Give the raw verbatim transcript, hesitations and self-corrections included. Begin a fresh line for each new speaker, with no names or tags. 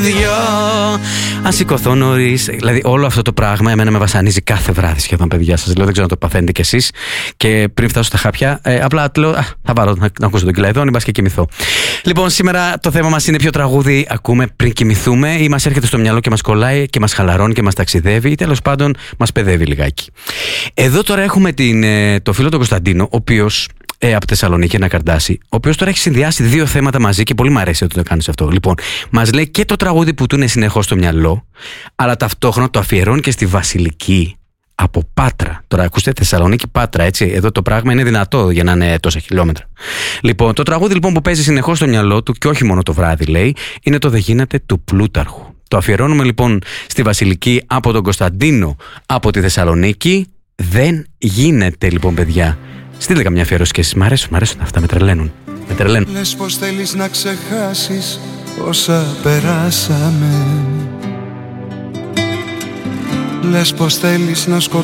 ίδιο. Αν σηκωθώ νωρίς. Δηλαδή, όλο αυτό το πράγμα εμένα με βασανίζει κάθε βράδυ σχεδόν, παιδιά. Σας λέω, δεν ξέρω αν το παθαίνετε κι εσείς. Και πριν φτάσω στα χάπια, ε, απλά λέω, α, θα πάρω να, να ακούσω τον Κυλαϊδόνη, μπας και κοιμηθώ. Λοιπόν, σήμερα το θέμα μας είναι ποιο τραγούδι ακούμε πριν κοιμηθούμε, ή μας έρχεται στο μυαλό και μας κολλάει και μας χαλαρώνει και μας ταξιδεύει, ή τέλος πάντων μας παιδεύει λιγάκι. Εδώ τώρα έχουμε την, ε, το φίλο τον Κωνσταντίνο, ο οποίος. Ε, από Θεσσαλονίκη, ένα Καρντάσι, ο οποίος τώρα έχει συνδυάσει δύο θέματα μαζί και πολύ μου αρέσει ότι το κάνεις αυτό. Λοιπόν, μας λέει και το τραγούδι που του είναι συνεχώς στο μυαλό, αλλά ταυτόχρονα το αφιερώνει και στη Βασιλική από Πάτρα. Τώρα ακούστε, Θεσσαλονίκη Πάτρα, έτσι. Εδώ το πράγμα είναι δυνατό για να είναι τόσα χιλιόμετρα. Λοιπόν, το τραγούδι λοιπόν που παίζει συνεχώς στο μυαλό του και όχι μόνο το βράδυ, λέει, είναι το «Δεν γίνεται» του Πλούταρχου. Το αφιερώνουμε λοιπόν στη Βασιλική από τον Κωνσταντίνο από τη Θεσσαλονίκη. Δεν γίνεται λοιπόν, παιδιά. Στείλτε καμιά αφιέρωση και εσείς. Μ' αρέσουν, μ' αρέσουν αυτά, με τρελαίνουν. Με τρελαίνουν.
Λες πως θέλεις να ξεχάσεις όσα περάσαμε. Λες πως θέλεις να σκοτώσεις